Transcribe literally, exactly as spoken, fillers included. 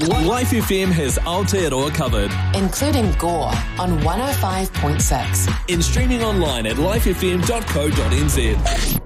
Life F M has Aotearoa covered, including Gore on one oh five point six. in streaming online at life f m dot co dot n z.